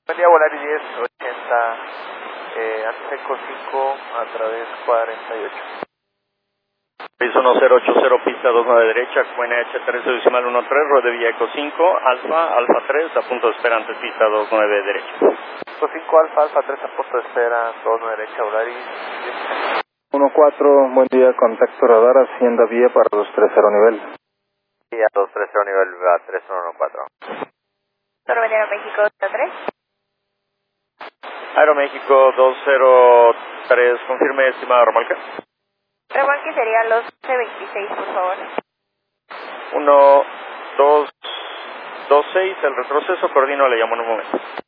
Buen día, Volaris 1080, Anseco 5 a través 48. Piso 1080, pista 29 derecha, QNH 13.13, rodevía Eco 5, Alfa 3, a punto de espera ante pista 29 derecha. Eco 5 Alfa 3 a punto de espera, 29 derecha, Volaris 1-4, buen día, contacto radar, hacienda vía para 230 nivel. y a 230 nivel a 3114. Aero México 3. Aeroméxico 203, confirme, estimado Romolca. Remolque serían los C26, por favor. 1, 2, 2, 6, el retroceso, coordino, le llamo en un momento.